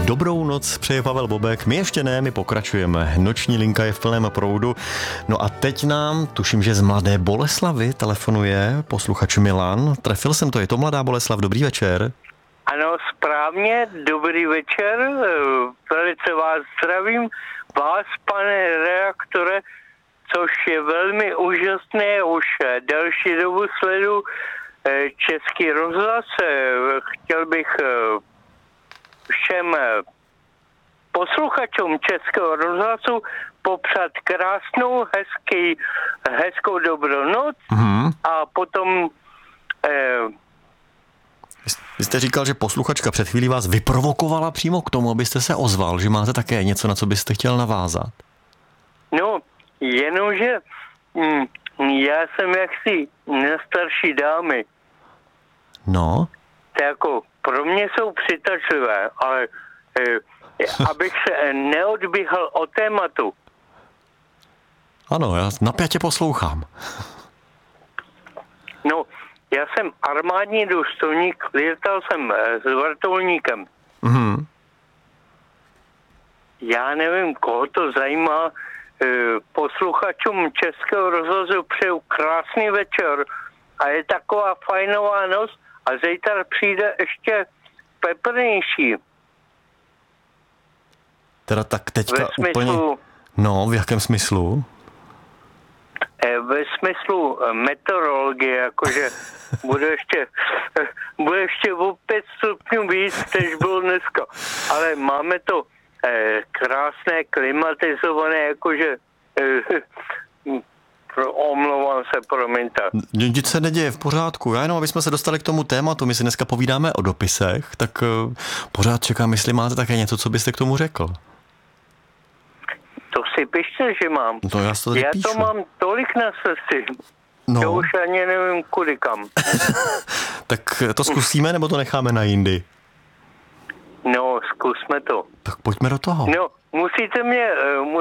Dobrou noc přeje Pavel Bobek. My ještě ne, my pokračujeme. Noční linka je v plném proudu. No a teď nám, tuším, že z Mladé Boleslavi telefonuje posluchač Milan. Trefil jsem to, je to Mladá Boleslav, dobrý večer. Ano, správně, dobrý večer, velice vás zdravím, vás, pane redaktore, což je velmi úžasné, už delší dobu sledu Český rozhlas. Chtěl bych všem posluchačům Českého rozhlasu popřát krásnou, hezkou dobrou noc a potom... Vy jste říkal, že posluchačka před chvílí vás vyprovokovala přímo k tomu, abyste se ozval, že máte také něco, na co byste chtěl navázat. No, jenomže já jsem jaksi nestarší dámy. No? To jako pro mě jsou přitažlivé, ale abych se neodbíhal od tématu. Ano, já napjatě poslouchám. No, já jsem armádní důstojník, létal jsem s vrtulníkem. Mhm. Já nevím, koho to zajímá. Posluchačům Českého rozhlasu přeju krásný večer a je taková fajnová noc a zítra přijde ještě peprnější. Teda tak teďka ve smyslu, úplně... No, v jakém smyslu? Ve smyslu meteorologie, jakože bude ještě o 5 stupňů víc, než bylo dneska. Ale máme to krásné, klimatizované, jakože omlouvám se, promiňte. Nic se neděje, v pořádku. Já jenom, aby jsme se dostali k tomu tématu, my si dneska povídáme o dopisech, tak pořád čekám, jestli máte také něco, co byste k tomu řekl. To si pište, že mám. To já to mám tolik na srdci. No. To už ani nevím kudy kam. Tak to zkusíme, nebo to necháme na jindy? No, zkusme to. Tak pojďme do toho. No, musíme,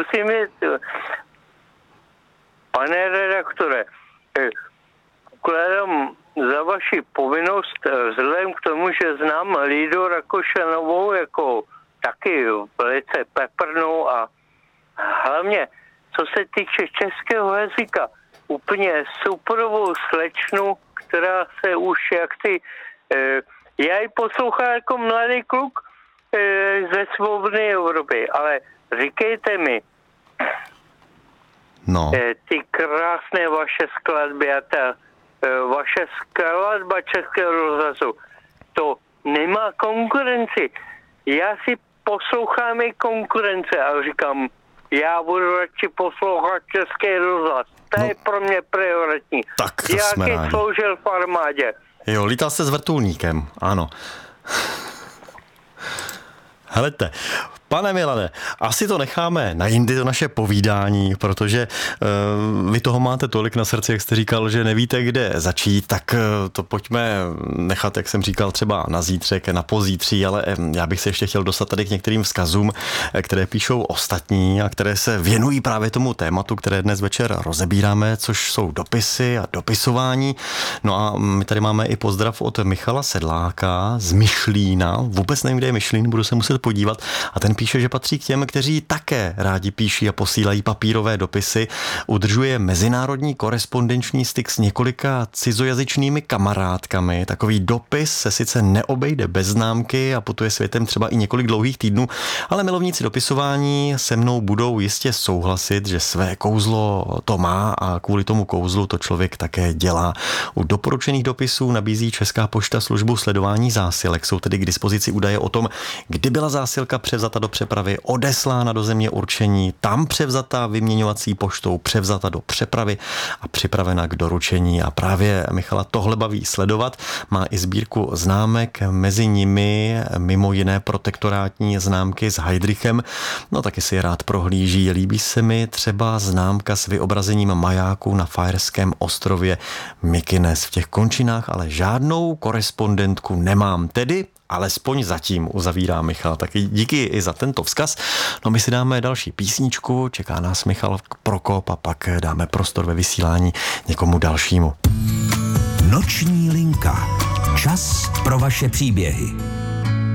pane redaktore, ukládám za vaši povinnost, vzhledem k tomu, že znám Lídu Rakošanovou jako taky velice peprnou a hlavně, co se týče českého jazyka, úplně superovou slečnu, která se už jaksi... já ji poslouchám jako mladý kluk ze svobodné Evropy, ale říkejte mi, no. Ty krásné vaše skladby a ta vaše skladba Českého rozhlasu, to nemá konkurenci. Já si poslouchám i konkurence a říkám, já budu radši poslouchat Český rozhlas. To je pro mě prioritní. Tak to jsme rádi. Sloužil v armádě. Jo, lítal jste s vrtulníkem, ano. Helejte, pane Milane, asi to necháme na jindy, to naše povídání, protože vy toho máte tolik na srdci, jak jste říkal, že nevíte, kde začít, tak to pojďme nechat, jak jsem říkal, třeba na zítřek, na pozítří, ale já bych se ještě chtěl dostat tady k některým vzkazům, které píšou ostatní a které se věnují právě tomu tématu, které dnes večer rozebíráme, což jsou dopisy a dopisování. No a my tady máme i pozdrav od Michala Sedláka z Myšlína. Vůbec nevím, kde je Myšlín, budu se muset podívat. A ten píše, že patří k těm, kteří také rádi píší a posílají papírové dopisy. Udržuje mezinárodní korespondenční styk s několika cizojazyčnými kamarádkami. Takový dopis se sice neobejde bez známky a putuje světem třeba i několik dlouhých týdnů, ale milovníci dopisování se mnou budou jistě souhlasit, že své kouzlo to má a kvůli tomu kouzlu to člověk také dělá. U doporučených dopisů nabízí Česká pošta službu sledování zásilek. Jsou tedy k dispozici údaje o tom, kdy byla zásilka převzata do přepravy, odeslána do země určení, tam převzata vyměňovací poštou, převzata do přepravy a připravena k doručení. A právě Michala tohle baví sledovat. Má i sbírku známek, mezi nimi mimo jiné protektorátní známky s Heydrichem. No taky si je rád prohlíží. Líbí se mi třeba známka s vyobrazením majáku na Faerském ostrově Mykines. V těch končinách ale žádnou korespondentku nemám. Tedy alespoň zatím, uzavírá Michal. Taky díky i za tento vzkaz. No my si dáme další písničku, čeká nás Michal Prokop a pak dáme prostor ve vysílání někomu dalšímu. Noční linka. Čas pro vaše příběhy.